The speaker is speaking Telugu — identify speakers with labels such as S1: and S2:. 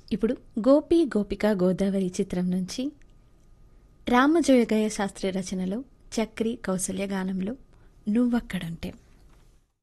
S1: ఇప్పుడు గోపి గోపిక గోదావరి చిత్రం నుంచి రామజోయగయ్య శాస్త్రి రచనలో చక్రి కౌసల్య గానంలో నువ్వక్కడుంటే.